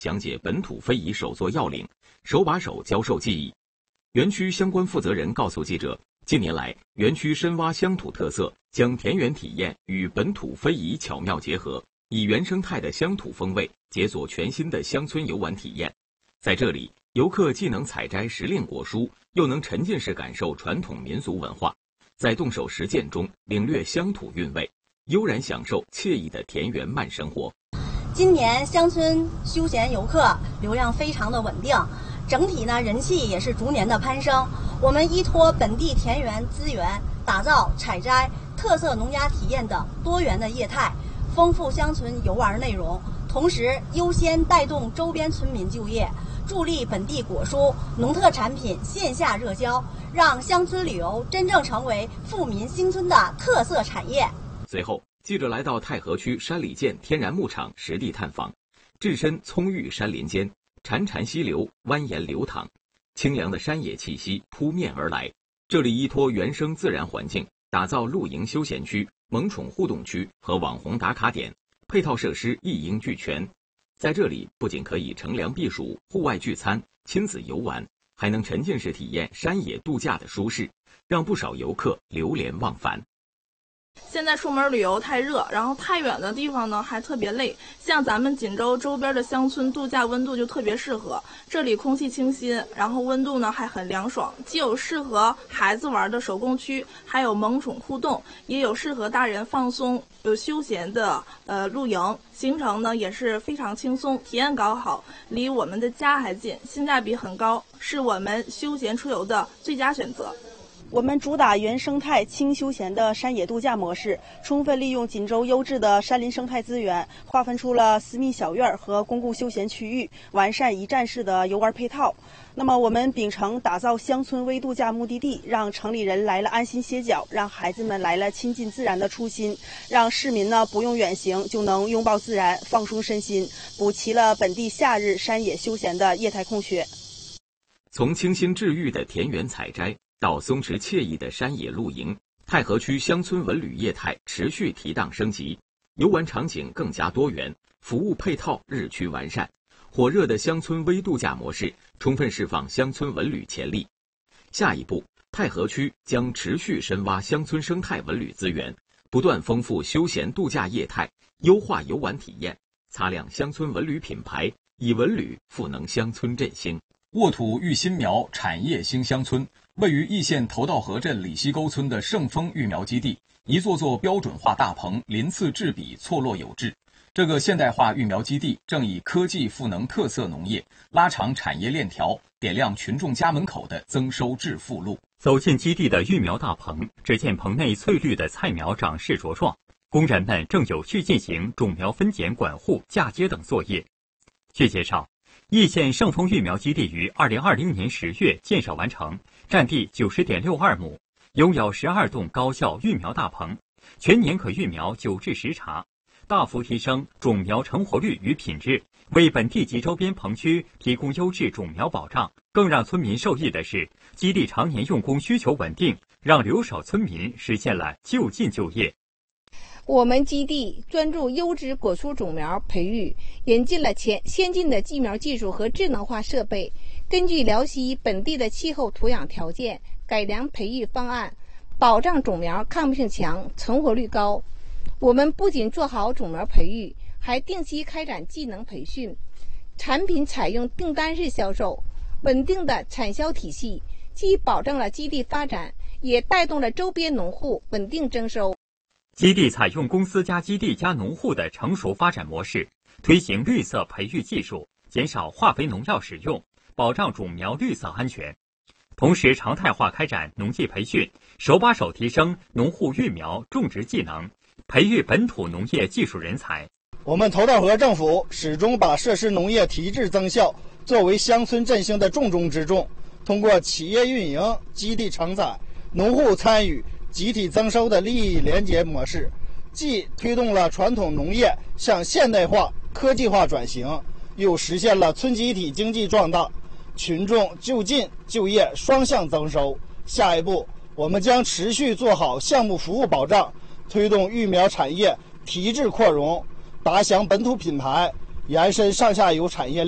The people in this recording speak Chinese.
讲解本土非遗手作要领，手把手教授技艺。园区相关负责人告诉记者，近年来，园区深挖乡土特色，将田园体验与本土非遗巧妙结合，以原生态的乡土风味解锁全新的乡村游玩体验。在这里，游客既能采摘时令果蔬，又能沉浸式感受传统民俗文化，在动手实践中领略乡土韵味，悠然享受惬意的田园慢生活。 今年乡村休闲游客流量非常的稳定，整体呢人气也是逐年的攀升。我们依托本地田园资源，打造采摘、特色农家体验等多元的业态，丰富乡村游玩内容，同时优先带动周边村民就业，助力本地果蔬、农特产品线下热销，让乡村旅游真正成为富民兴村的特色产业。 随后，记者来到太和区山里涧天然牧场实地探访，置身葱郁山林间，潺潺溪流蜿蜒流淌，清凉的山野气息扑面而来。这里依托原生自然环境，打造露营休闲区、萌宠互动区和网红打卡点，配套设施一应俱全。在这里不仅可以乘凉避暑、户外聚餐、亲子游玩，还能沉浸式体验山野度假的舒适，让不少游客流连忘返。 现在出门旅游太热，然后太远的地方呢还特别累，像咱们锦州周边的乡村度假温度就特别适合。这里空气清新，然后温度呢还很凉爽，既有适合孩子玩的手工区，还有萌宠互动，也有适合大人放松有休闲的露营。行程呢也是非常轻松，体验搞好，离我们的家还近，性价比很高，是我们休闲出游的最佳选择。 我们主打原生态轻休闲的山野度假模式，充分利用锦州优质的山林生态资源，划分出了私密小院和公共休闲区域，完善一站式的游玩配套。那么我们秉承打造乡村微度假目的地，让城里人来了安心歇脚，让孩子们来了亲近自然的初心，让市民呢不用远行就能拥抱自然，放松身心，补齐了本地夏日山野休闲的业态空缺。 从清新治愈的田园采摘到松弛惬意的山野露营，太和区乡村文旅业态持续提档升级，游玩场景更加多元，服务配套日趋完善。火热的乡村微度假模式充分释放乡村文旅潜力。下一步，太和区将持续深挖乡村生态文旅资源，不断丰富休闲度假业态，优化游玩体验，擦亮乡村文旅品牌，以文旅赋能乡村振兴。沃土育新苗，产业兴乡村。位于易县头道河镇里溪沟村的盛丰育苗基地，一座座标准化大棚鳞次栉比，错落有致。这个现代化育苗基地正以科技赋能特色农业，拉长产业链条，点亮群众家门口的增收致富路。走进基地的育苗大棚，只见棚内翠绿的菜苗长势茁壮，工人们正有序进行种苗分拣、管护、嫁接等作业。据介绍，易县盛丰育苗基地于2020年10月建设完成，占地90.62亩，拥有12栋高效育苗大棚，全年可育苗9至10茬，大幅提升种苗成活率与品质，为本地及周边棚区提供优质种苗保障。更让村民受益的是，基地常年用工需求稳定，让留守村民实现了就近就业。 我们基地专注优质果蔬种苗培育，引进了先进的寄苗技术和智能化设备，根据辽西本地的气候土壤条件，改良培育方案，保障种苗抗病性强、存活率高。我们不仅做好种苗培育，还定期开展技能培训，产品采用订单式销售，稳定的产销体系，既保证了基地发展，也带动了周边农户稳定增收。 基地采用公司加基地加农户的成熟发展模式，推行绿色培育技术，减少化肥农药使用，保障种苗绿色安全。同时常态化开展农技培训，手把手提升农户育苗种植技能，培育本土农业技术人才。 我们头道河政府始终把设施农业提质增效作为乡村振兴的重中之重，通过企业运营、基地承载、农户参与、集体增收的利益联结模式，既推动了传统农业向现代化、科技化转型，又实现了村集体经济壮大，群众就近就业双向增收。下一步，我们将持续做好项目服务保障，推动育苗产业提质扩容，打响本土品牌，延伸上下游产业链。